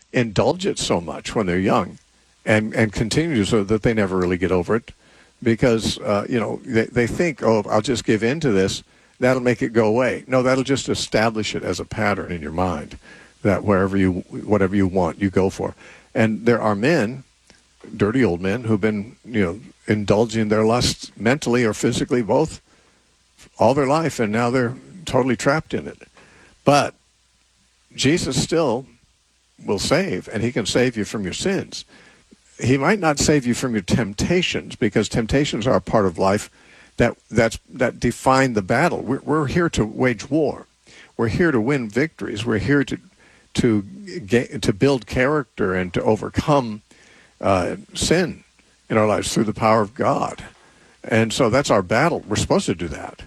indulge it so much when they're young and continue so that they never really get over it because, they think, oh, I'll just give in to this. That'll make it go away. No, that'll just establish it as a pattern in your mind that whatever you want, you go for. And there are men, dirty old men, who've been, indulging their lusts mentally or physically, both, all their life, and now they're totally trapped in it. But Jesus still will save, and he can save you from your sins. He might not save you from your temptations, because temptations are a part of life that define the battle. We're here to wage war. We're here to win victories. We're here to build character and to overcome sin in our lives through the power of God. And so that's our battle. We're supposed to do that.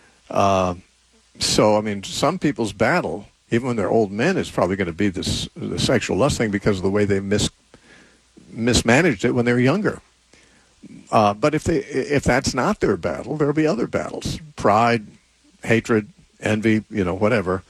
Some people's battle, even when they're old men, is probably going to be the sexual lust thing because of the way they mismanaged it when they were younger. But if that's not their battle, there'll be other battles: pride, hatred, envy, whatever.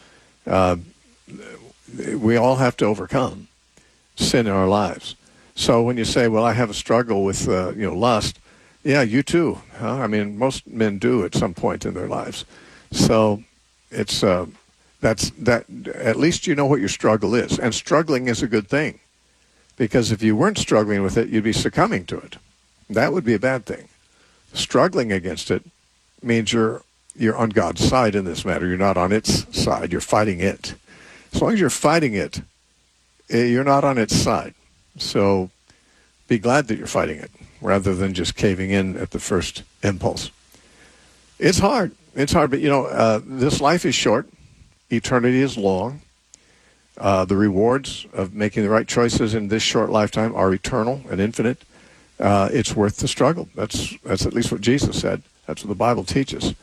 We all have to overcome sin in our lives. So when you say, "Well, I have a struggle with lust," yeah, you too. Huh? Most men do at some point in their lives. So it's that. At least you know what your struggle is, and struggling is a good thing, because if you weren't struggling with it, you'd be succumbing to it. That would be a bad thing. Struggling against it means you're on God's side in this matter. You're not on its side. You're fighting it. As long as you're fighting it, you're not on its side. So be glad that you're fighting it rather than just caving in at the first impulse. It's hard. It's hard, but this life is short. Eternity is long. The rewards of making the right choices in this short lifetime are eternal and infinite. It's worth the struggle. That's at least what Jesus said. That's what the Bible teaches.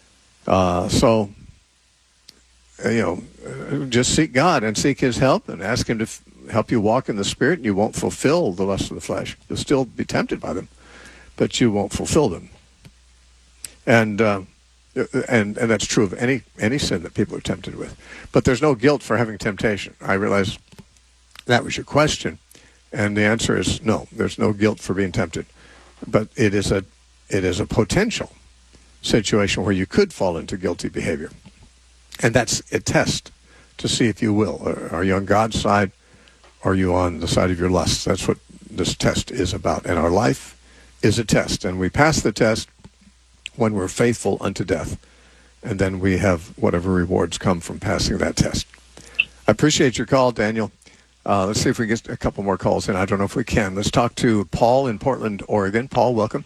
Just seek God and seek his help and ask him to help you walk in the Spirit, and you won't fulfill the lust of the flesh. You'll still be tempted by them, but you won't fulfill them. And that's true of any sin that people are tempted with. But there's no guilt for having temptation. I realize that was your question. And the answer is no, there's no guilt for being tempted. But it is a potential situation where you could fall into guilty behavior. And that's a test to see if you will. Are you on God's side? Or are you on the side of your lusts? That's what this test is about. And our life is a test. And we pass the test when we're faithful unto death. And then we have whatever rewards come from passing that test. I appreciate your call, Daniel. Let's see if we get a couple more calls in. I don't know if we can. Let's talk to Paul in Portland, Oregon. Paul, welcome.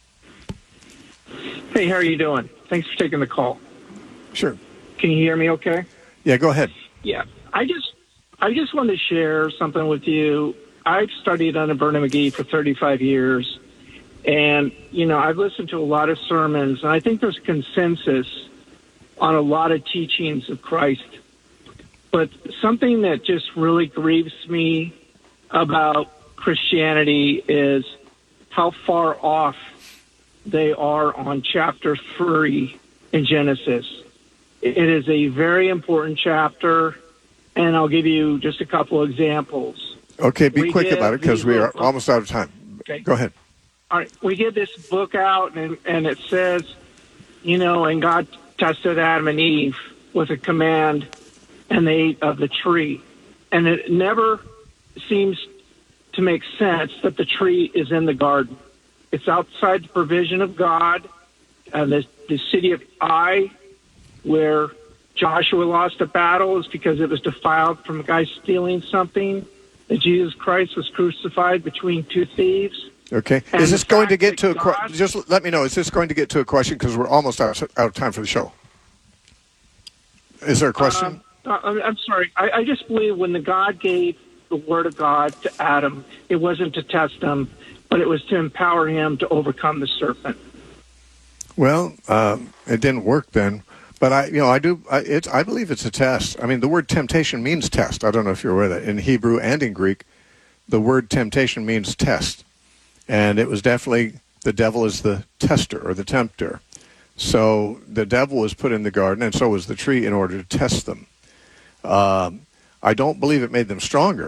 Hey, how are you doing? Thanks for taking the call. Sure. Can you hear me okay? Yeah, go ahead. Yeah. I just wanted to share something with you. I've studied under Vernon McGee for 35 years, and, I've listened to a lot of sermons, and I think there's consensus on a lot of teachings of Christ. But something that just really grieves me about Christianity is how far off they are on chapter 3 in Genesis. It is a very important chapter, and I'll give you just a couple examples. Okay, be quick about it because we are almost out of time. Okay. Go ahead. All right, we get this book out, and it says, and God tested Adam and Eve with a command, and they ate of the tree. And it never seems to make sense that the tree is in the garden. It's outside the provision of God. And the city of Ai, where Joshua lost a battle, is because it was defiled from a guy stealing something. That Jesus Christ was crucified between two thieves. Okay. And is this going to get to just let me know, is this going to get to a question because we're almost out of time for the show? Is there a question? I'm sorry. I just believe when the God gave the word of God to Adam, it wasn't to test him, but it was to empower him to overcome the serpent. Well, it didn't work then, but I believe it's a test. The word temptation means test. I don't know if you're aware of that. In Hebrew and in Greek, the word temptation means test. And it was definitely, the devil is the tester or the tempter. So the devil was put in the garden, and so was the tree, in order to test them. I don't believe it made them stronger.